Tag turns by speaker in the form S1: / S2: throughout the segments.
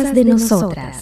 S1: de nosotras.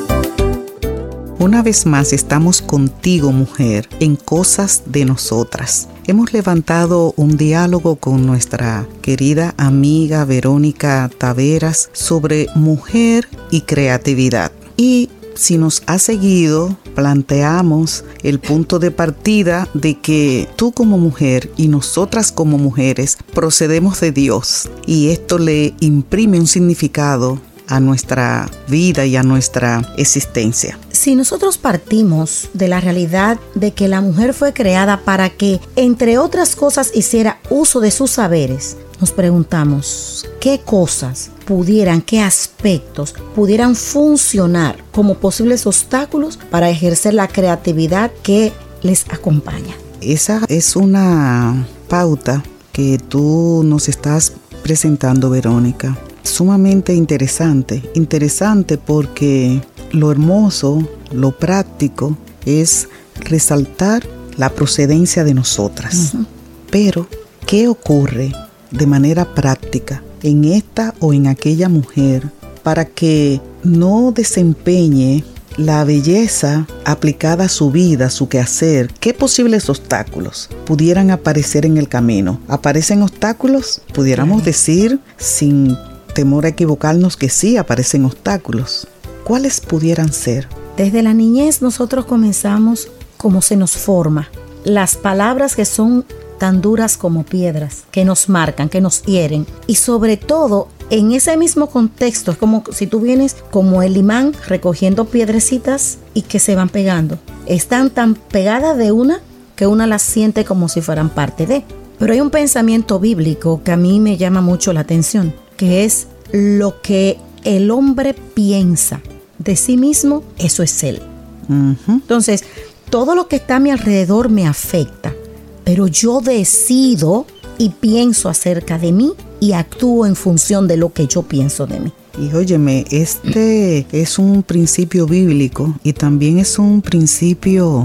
S2: Una vez más estamos contigo, mujer, en Cosas de Nosotras. Hemos levantado un diálogo con nuestra querida amiga Verónica Taveras sobre mujer y creatividad. Y si nos has seguido, planteamos el punto de partida de que tú como mujer y nosotras como mujeres procedemos de Dios. Y esto le imprime un significado a nuestra vida y a nuestra existencia.
S1: Si nosotros partimos de la realidad de que la mujer fue creada para que, entre otras cosas, hiciera uso de sus saberes, nos preguntamos qué cosas qué aspectos pudieran funcionar como posibles obstáculos para ejercer la creatividad que les acompaña.
S2: Esa es una pauta que tú nos estás presentando, Verónica. Sumamente interesante porque lo hermoso, lo práctico es resaltar la procedencia de nosotras. Uh-huh. Pero, ¿qué ocurre de manera práctica en esta o en aquella mujer para que no desempeñe la belleza aplicada a su vida, a su quehacer? ¿Qué posibles obstáculos pudieran aparecer en el camino? ¿Aparecen obstáculos? Pudiéramos decir, sin temor a equivocarnos, que sí aparecen obstáculos. ¿Cuáles pudieran ser?
S1: Desde la niñez nosotros comenzamos como se nos forma. Las palabras que son tan duras como piedras, que nos marcan, que nos hieren. Y sobre todo, en ese mismo contexto, es como si tú vienes como el imán recogiendo piedrecitas y que se van pegando. Están tan pegadas de una que una las siente como si fueran parte de. Pero hay un pensamiento bíblico que a mí me llama mucho la atención, que es lo que el hombre piensa de sí mismo, eso es él. Uh-huh. Entonces, todo lo que está a mi alrededor me afecta, pero yo decido y pienso acerca de mí y actúo en función de lo que yo pienso de mí.
S2: Y óyeme, este es un principio bíblico y también es un principio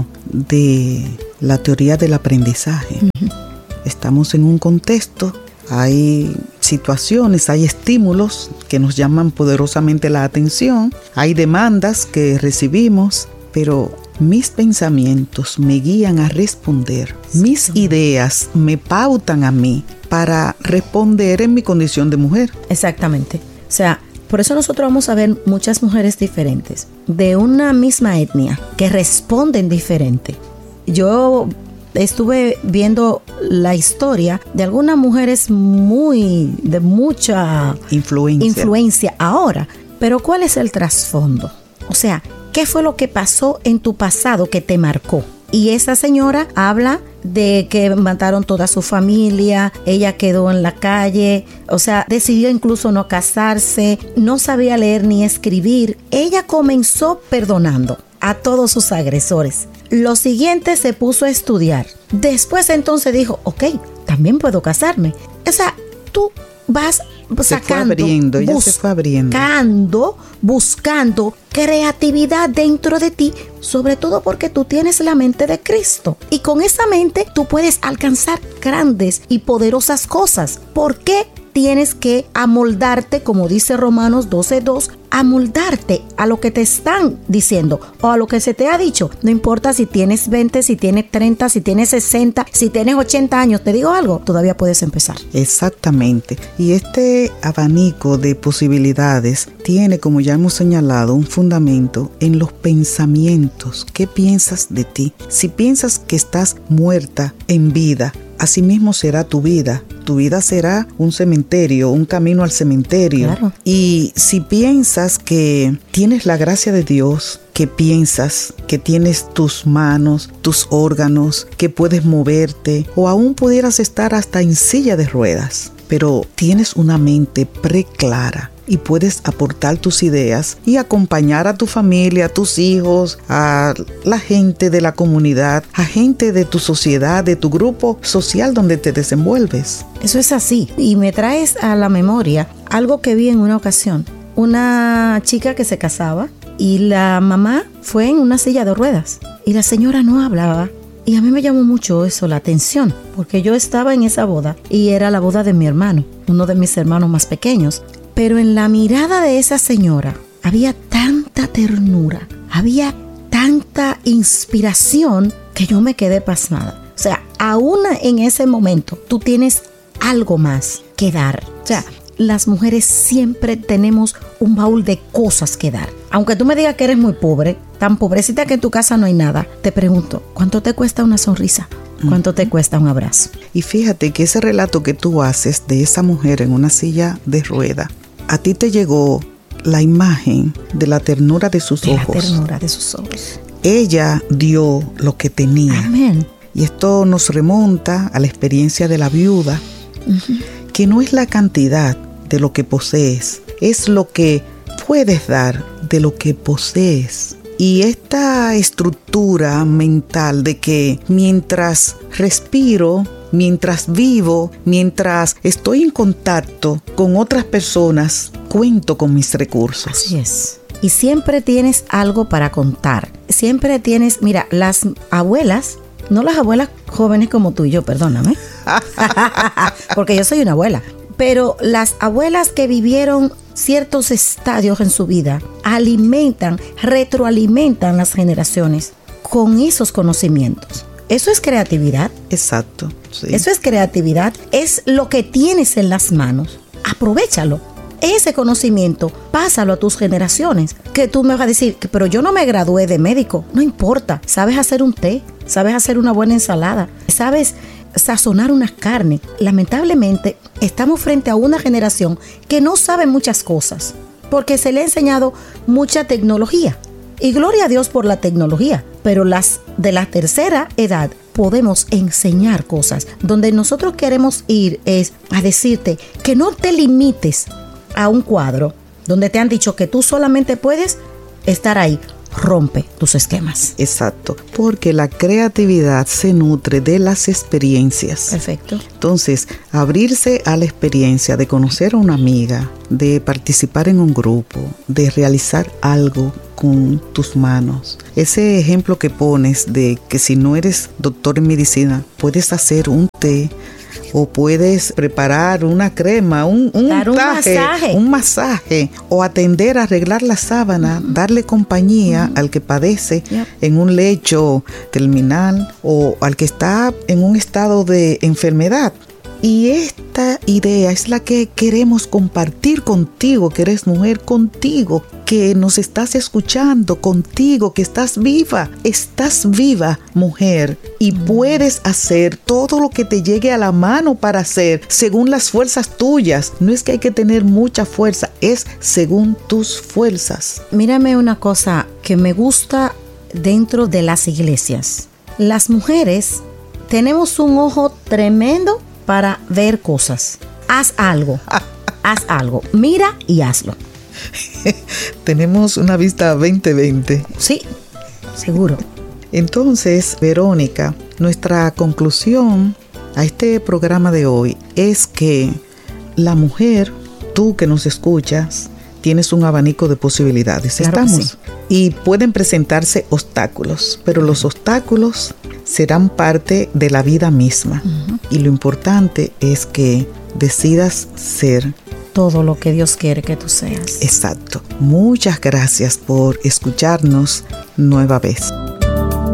S2: de la teoría del aprendizaje. Uh-huh. Estamos en un contexto, hay situaciones, hay estímulos que nos llaman poderosamente la atención, hay demandas que recibimos, pero mis pensamientos me guían a responder, mis ideas me pautan a mí para responder en mi condición de mujer.
S1: Exactamente. O sea, por eso nosotros vamos a ver muchas mujeres diferentes, de una misma etnia, que responden diferente. Yo estuve viendo la historia de algunas mujeres de mucha influencia ahora. Pero ¿cuál es el trasfondo? O sea, ¿qué fue lo que pasó en tu pasado que te marcó? Y esa señora habla de que mataron toda su familia, ella quedó en la calle, o sea, decidió incluso no casarse, no sabía leer ni escribir. Ella comenzó perdonando a todos sus agresores. Lo siguiente, se puso a estudiar. Después entonces dijo, ok, también puedo casarme. O sea, tú vas buscando creatividad dentro de ti, sobre todo porque tú tienes la mente de Cristo. Y con esa mente tú puedes alcanzar grandes y poderosas cosas. ¿Por qué tienes que amoldarte, como dice Romanos 12:2, amoldarte a lo que te están diciendo o a lo que se te ha dicho? No importa si tienes 20, si tienes 30, si tienes 60, si tienes 80 años, te digo algo, todavía puedes empezar.
S2: Exactamente. Y este abanico de posibilidades tiene, como ya hemos señalado, un fundamento en los pensamientos. ¿Qué piensas de ti? Si piensas que estás muerta en vida, asimismo será tu vida. Tu vida será un cementerio, un camino al cementerio.
S1: Claro.
S2: Y si piensas que tienes la gracia de Dios, que piensas que tienes tus manos, tus órganos, que puedes moverte, o aún pudieras estar hasta en silla de ruedas, pero tienes una mente preclara y puedes aportar tus ideas y acompañar a tu familia, a tus hijos, a la gente de la comunidad, a gente de tu sociedad, de tu grupo social donde te desenvuelves.
S1: Eso es así. Y me traes a la memoria algo que vi en una ocasión. Una chica que se casaba y la mamá fue en una silla de ruedas y la señora no hablaba. Y a mí me llamó mucho eso la atención, porque yo estaba en esa boda y era la boda de mi hermano, uno de mis hermanos más pequeños. Pero en la mirada de esa señora había tanta ternura, había tanta inspiración que yo me quedé pasmada. O sea, aún en ese momento tú tienes algo más que dar. O sea, las mujeres siempre tenemos un baúl de cosas que dar. Aunque tú me digas que eres muy pobre, tan pobrecita que en tu casa no hay nada, te pregunto, ¿cuánto te cuesta una sonrisa? ¿Cuánto te cuesta un abrazo?
S2: Y fíjate que ese relato que tú haces de esa mujer en una silla de rueda, a ti te llegó la imagen de la ternura de sus ojos.
S1: La ternura de sus ojos.
S2: Ella dio lo que tenía.
S1: Amén.
S2: Y esto nos remonta a la experiencia de la viuda, que no es la cantidad de lo que posees, es lo que puedes dar de lo que posees. Y esta estructura mental de que mientras respiro, mientras vivo, mientras estoy en contacto con otras personas, cuento con mis recursos.
S1: Así es. Y siempre tienes algo para contar. Siempre tienes, mira, las abuelas, no las abuelas jóvenes como tú y yo, perdóname, porque yo soy una abuela, pero las abuelas que vivieron ciertos estadios en su vida alimentan, retroalimentan las generaciones con esos conocimientos. Eso es creatividad.
S2: Exacto. Sí.
S1: Eso es creatividad. Es lo que tienes en las manos. Aprovéchalo. Ese conocimiento, pásalo a tus generaciones. Que tú me vas a decir, pero yo no me gradué de médico. No importa. Sabes hacer un té, sabes hacer una buena ensalada, sabes sazonar una carne. Lamentablemente, estamos frente a una generación que no sabe muchas cosas porque se le ha enseñado mucha tecnología. Y gloria a Dios por la tecnología, pero las de la tercera edad podemos enseñar cosas. Donde nosotros queremos ir es a decirte que no te limites a un cuadro donde te han dicho que tú solamente puedes estar ahí. Rompe tus esquemas.
S2: Exacto, porque la creatividad se nutre de las experiencias.
S1: Perfecto.
S2: Entonces, abrirse a la experiencia de conocer a una amiga, de participar en un grupo, de realizar algo con tus manos. Ese ejemplo que pones de que si no eres doctor en medicina, puedes hacer un té o puedes preparar una crema, un masaje, o atender a arreglar la sábana, darle compañía al que padece en un lecho terminal o al que está en un estado de enfermedad. Y esta idea es la que queremos compartir contigo, que eres mujer, contigo, que nos estás escuchando, contigo, que estás viva, mujer, y puedes hacer todo lo que te llegue a la mano para hacer según las fuerzas tuyas. No es que hay que tener mucha fuerza, es según tus fuerzas.
S1: Mírame una cosa que me gusta dentro de las iglesias. Las mujeres tenemos un ojo tremendo para ver cosas. Haz algo, mira y hazlo.
S2: Tenemos una vista 20/20.
S1: Sí, seguro.
S2: Entonces, Verónica, nuestra conclusión a este programa de hoy es que la mujer, tú que nos escuchas, tienes un abanico de posibilidades.
S1: Claro.
S2: Estamos.
S1: Sí.
S2: Y pueden presentarse obstáculos, pero los obstáculos serán parte de la vida misma. Y lo importante es que decidas ser
S1: todo lo que Dios quiere que tú seas.
S2: Exacto. Muchas gracias por escucharnos nueva vez.